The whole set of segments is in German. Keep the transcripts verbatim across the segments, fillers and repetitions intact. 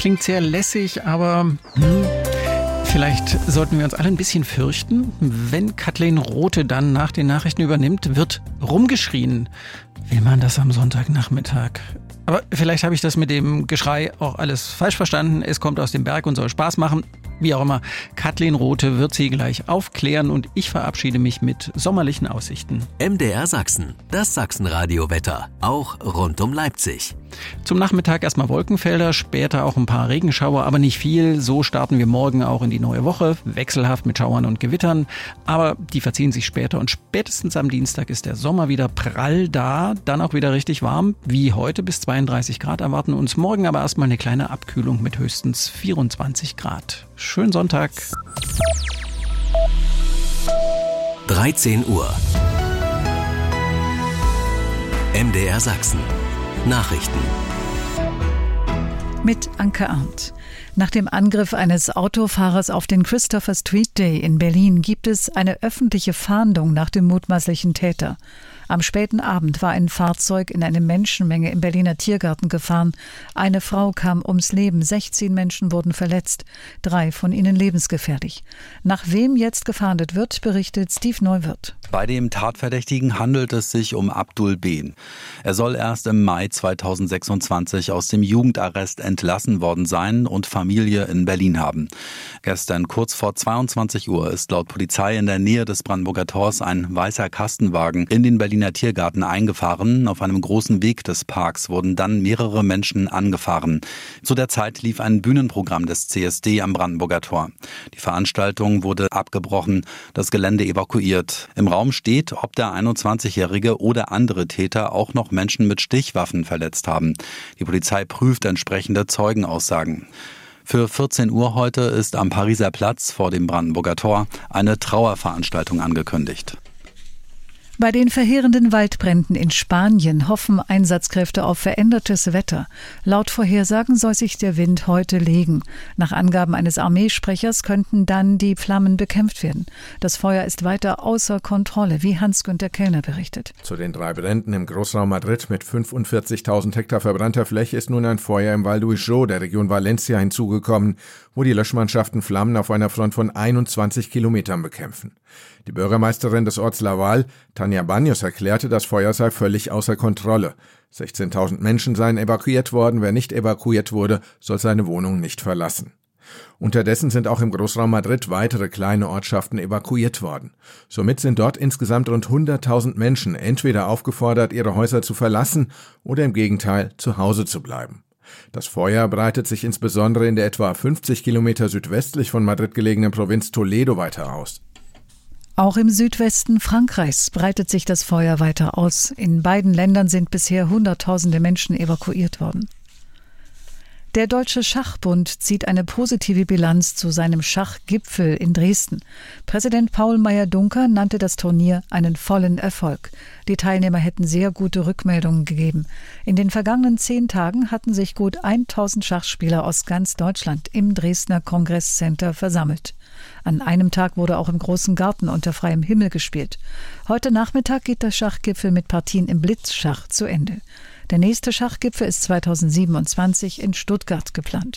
klingt sehr lässig, aber hm, vielleicht sollten wir uns alle ein bisschen fürchten. Wenn Kathleen Rothe dann nach den Nachrichten übernimmt, wird rumgeschrien. Will man das am Sonntagnachmittag? Aber vielleicht habe ich das mit dem Geschrei auch alles falsch verstanden. Es kommt aus dem Berg und soll Spaß machen. Wie auch immer, Kathleen Rothe wird sie gleich aufklären und ich verabschiede mich mit sommerlichen Aussichten. M D R Sachsen, das Sachsenradio-Wetter, auch rund um Leipzig. Zum Nachmittag erstmal Wolkenfelder, später auch ein paar Regenschauer, aber nicht viel. So starten wir morgen auch in die neue Woche, wechselhaft mit Schauern und Gewittern. Aber die verziehen sich später und spätestens am Dienstag ist der Sommer wieder prall da, dann auch wieder richtig warm. Wie heute bis zweiunddreißig Grad erwarten uns morgen aber erstmal eine kleine Abkühlung mit höchstens vierundzwanzig Grad. Schönen Sonntag. dreizehn Uhr. M D R Sachsen. Nachrichten. Mit Anke Arndt. Nach dem Angriff eines Autofahrers auf den Christopher Street Day in Berlin gibt es eine öffentliche Fahndung nach dem mutmaßlichen Täter. Am späten Abend war ein Fahrzeug in eine Menschenmenge im Berliner Tiergarten gefahren. Eine Frau kam ums Leben, sechzehn Menschen wurden verletzt, drei von ihnen lebensgefährlich. Nach wem jetzt gefahndet wird, berichtet Steve Neuwirth. Bei dem Tatverdächtigen handelt es sich um Abdul B. Er soll erst im Mai zweitausendsechsundzwanzig aus dem Jugendarrest entlassen worden sein und Familie in Berlin haben. Gestern kurz vor zweiundzwanzig Uhr ist laut Polizei in der Nähe des Brandenburger Tors ein weißer Kastenwagen in den Berliner Tiergarten eingefahren. Auf einem großen Weg des Parks wurden dann mehrere Menschen angefahren. Zu der Zeit lief ein Bühnenprogramm des C S D am Brandenburger Tor. Die Veranstaltung wurde abgebrochen, das Gelände evakuiert. Im Raum steht, ob der einundzwanzigjährige oder andere Täter auch noch Menschen mit Stichwaffen verletzt haben. Die Polizei prüft entsprechende Zeugenaussagen. Für vierzehn Uhr heute ist am Pariser Platz vor dem Brandenburger Tor eine Trauerveranstaltung angekündigt. Bei den verheerenden Waldbränden in Spanien hoffen Einsatzkräfte auf verändertes Wetter. Laut Vorhersagen soll sich der Wind heute legen. Nach Angaben eines Armeesprechers könnten dann die Flammen bekämpft werden. Das Feuer ist weiter außer Kontrolle, wie Hans-Günther Kellner berichtet. Zu den drei Bränden im Großraum Madrid mit fünfundvierzigtausend Hektar verbrannter Fläche ist nun ein Feuer im Val d'Uixó der Region Valencia hinzugekommen, wo die Löschmannschaften Flammen auf einer Front von einundzwanzig Kilometern bekämpfen. Die Bürgermeisterin des Orts Laval, Tania Baños, erklärte, das Feuer sei völlig außer Kontrolle. sechzehntausend Menschen seien evakuiert worden. Wer nicht evakuiert wurde, soll seine Wohnung nicht verlassen. Unterdessen sind auch im Großraum Madrid weitere kleine Ortschaften evakuiert worden. Somit sind dort insgesamt rund hunderttausend Menschen entweder aufgefordert, ihre Häuser zu verlassen oder im Gegenteil zu Hause zu bleiben. Das Feuer breitet sich insbesondere in der etwa fünfzig Kilometer südwestlich von Madrid gelegenen Provinz Toledo weiter aus. Auch im Südwesten Frankreichs breitet sich das Feuer weiter aus. In beiden Ländern sind bisher Hunderttausende Menschen evakuiert worden. Der Deutsche Schachbund zieht eine positive Bilanz zu seinem Schachgipfel in Dresden. Präsident Paul Meyer-Dunker nannte das Turnier einen vollen Erfolg. Die Teilnehmer hätten sehr gute Rückmeldungen gegeben. In den vergangenen zehn Tagen hatten sich gut tausend Schachspieler aus ganz Deutschland im Dresdner Kongresscenter versammelt. An einem Tag wurde auch im großen Garten unter freiem Himmel gespielt. Heute Nachmittag geht der Schachgipfel mit Partien im Blitzschach zu Ende. Der nächste Schachgipfel ist zweitausendsiebenundzwanzig in Stuttgart geplant.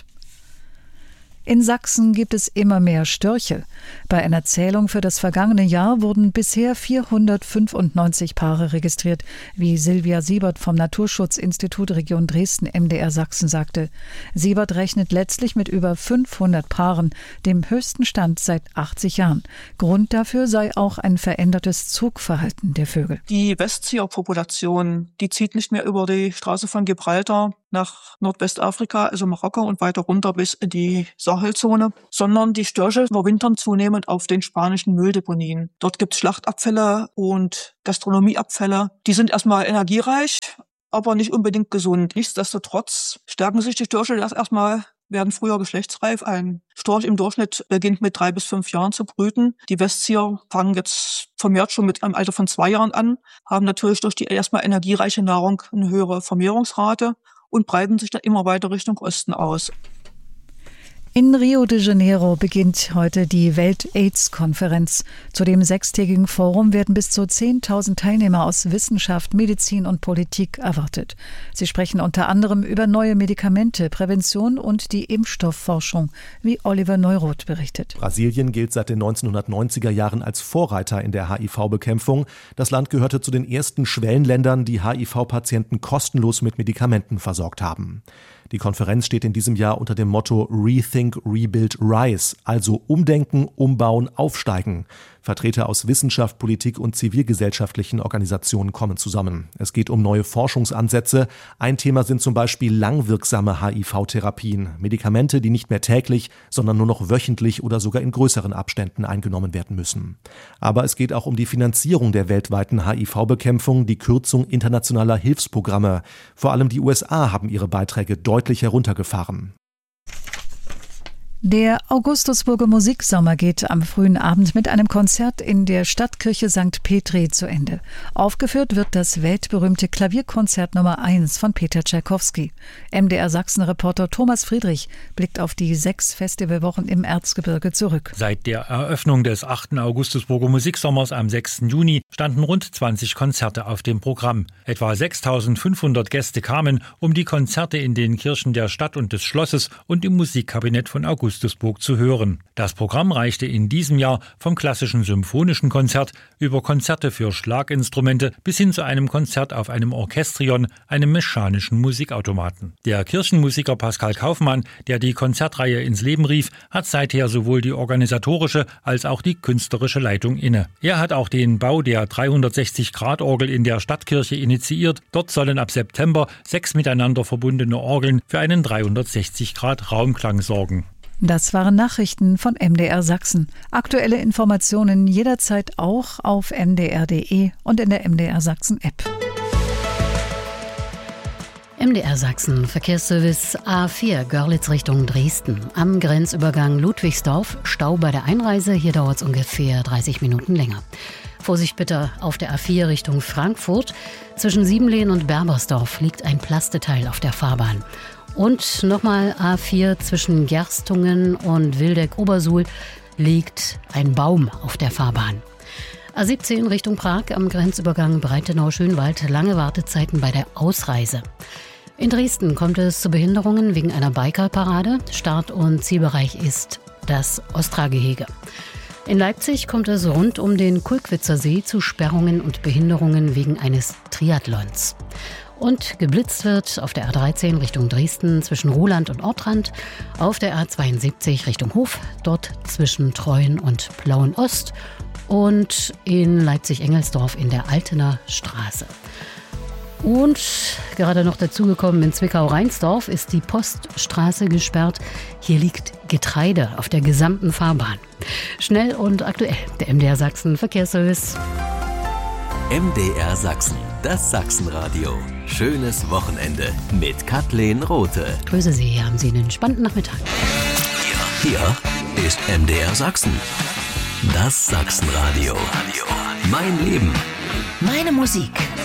In Sachsen gibt es immer mehr Störche. Bei einer Zählung für das vergangene Jahr wurden bisher vierhundertfünfundneunzig Paare registriert, wie Silvia Siebert vom Naturschutzinstitut Region Dresden M D R Sachsen sagte. Siebert rechnet letztlich mit über fünfhundert Paaren, dem höchsten Stand seit achtzig Jahren. Grund dafür sei auch ein verändertes Zugverhalten der Vögel. Die Westzieherpopulation, die zieht nicht mehr über die Straße von Gibraltar nach Nordwestafrika, also Marokko und weiter runter bis in die Sahelzone, sondern die Störche überwintern zunehmend auf den spanischen Mülldeponien. Dort gibt es Schlachtabfälle und Gastronomieabfälle. Die sind erstmal energiereich, aber nicht unbedingt gesund. Nichtsdestotrotz stärken sich die Störche erst erstmal, werden früher geschlechtsreif. Ein Storch im Durchschnitt beginnt mit drei bis fünf Jahren zu brüten. Die Westzieher fangen jetzt vermehrt schon mit einem Alter von zwei Jahren an, haben natürlich durch die erstmal energiereiche Nahrung eine höhere Vermehrungsrate und breiten sich dann immer weiter Richtung Osten aus. In Rio de Janeiro beginnt heute die Welt-AIDS-Konferenz. Zu dem sechstägigen Forum werden bis zu zehntausend Teilnehmer aus Wissenschaft, Medizin und Politik erwartet. Sie sprechen unter anderem über neue Medikamente, Prävention und die Impfstoffforschung, wie Oliver Neuroth berichtet. Brasilien gilt seit den neunzehnhundertneunziger Jahren als Vorreiter in der H I V-Bekämpfung. Das Land gehörte zu den ersten Schwellenländern, die H I V-Patienten kostenlos mit Medikamenten versorgt haben. Die Konferenz steht in diesem Jahr unter dem Motto Rethink, Rebuild, Rise, also Umdenken, Umbauen, Aufsteigen. Vertreter aus Wissenschaft, Politik und zivilgesellschaftlichen Organisationen kommen zusammen. Es geht um neue Forschungsansätze. Ein Thema sind zum Beispiel langwirksame H I V-Therapien, Medikamente, die nicht mehr täglich, sondern nur noch wöchentlich oder sogar in größeren Abständen eingenommen werden müssen. Aber es geht auch um die Finanzierung der weltweiten H I V-Bekämpfung, die Kürzung internationaler Hilfsprogramme. Vor allem die U S A haben ihre Beiträge deutlich heruntergefahren. Der Augustusburger Musiksommer geht am frühen Abend mit einem Konzert in der Stadtkirche Sankt Petri zu Ende. Aufgeführt wird das weltberühmte Klavierkonzert Nummer eins von Peter Tschaikowski. M D R Sachsen-Reporter Thomas Friedrich blickt auf die sechs Festivalwochen im Erzgebirge zurück. Seit der Eröffnung des achten Augustusburger Musiksommers am sechsten Juni standen rund zwanzig Konzerte auf dem Programm. Etwa sechstausendfünfhundert Gäste kamen, um die Konzerte in den Kirchen der Stadt und des Schlosses und im Musikkabinett von Augustusburg Augustusburg zu hören. Das Programm reichte in diesem Jahr vom klassischen symphonischen Konzert über Konzerte für Schlaginstrumente bis hin zu einem Konzert auf einem Orchestrion, einem mechanischen Musikautomaten. Der Kirchenmusiker Pascal Kaufmann, der die Konzertreihe ins Leben rief, hat seither sowohl die organisatorische als auch die künstlerische Leitung inne. Er hat auch den Bau der dreihundertsechzig Grad Orgel in der Stadtkirche initiiert. Dort sollen ab September sechs miteinander verbundene Orgeln für einen dreihundertsechzig Grad Raumklang sorgen. Das waren Nachrichten von M D R Sachsen. Aktuelle Informationen jederzeit auch auf m d r punkt d e und in der M D R Sachsen App. M D R Sachsen Verkehrsservice A vier Görlitz Richtung Dresden. Am Grenzübergang Ludwigsdorf Stau bei der Einreise. Hier dauert es ungefähr dreißig Minuten länger. Vorsicht bitte auf der A vier Richtung Frankfurt. Zwischen Siebenlehen und Berbersdorf liegt ein Plasteteil auf der Fahrbahn. Und nochmal A vier zwischen Gerstungen und Wildeck-Obersuhl liegt ein Baum auf der Fahrbahn. A siebzehn Richtung Prag am Grenzübergang Breitenau-Schönwald, lange Wartezeiten bei der Ausreise. In Dresden kommt es zu Behinderungen wegen einer Bikerparade. Start- und Zielbereich ist das Ostra-Gehege. In Leipzig kommt es rund um den Kulkwitzer See zu Sperrungen und Behinderungen wegen eines Triathlons. Und geblitzt wird auf der A dreizehn Richtung Dresden zwischen Ruhland und Ortrand, auf der A zweiundsiebzig Richtung Hof, dort zwischen Treuen und Plauen-Ost und in Leipzig-Engelsdorf in der Altener Straße. Und gerade noch dazugekommen in Zwickau-Reinsdorf ist die Poststraße gesperrt. Hier liegt Getreide auf der gesamten Fahrbahn. Schnell und aktuell, der M D R Sachsen Verkehrsservice. M D R Sachsen, das Sachsenradio. Schönes Wochenende mit Kathleen Rothe. Grüße Sie, haben Sie einen entspannten Nachmittag. Hier, hier ist M D R Sachsen. Das Sachsenradio. Mein Leben. Meine Musik.